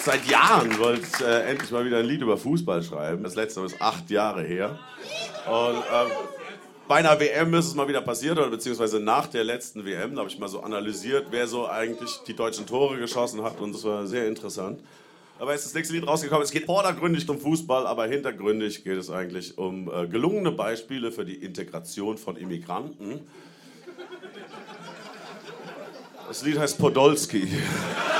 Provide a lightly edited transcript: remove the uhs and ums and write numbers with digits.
Seit Jahren wollte ich endlich mal wieder ein Lied über Fußball schreiben. Das letzte ist 8 Jahre her. Und bei einer WM ist es mal wieder passiert, oder beziehungsweise nach der letzten WM, da habe ich mal so analysiert, wer so eigentlich die deutschen Tore geschossen hat, und das war sehr interessant. Aber jetzt ist das nächste Lied rausgekommen. Es geht vordergründig um Fußball, aber hintergründig geht es eigentlich um gelungene Beispiele für die Integration von Immigranten. Das Lied heißt Podolski.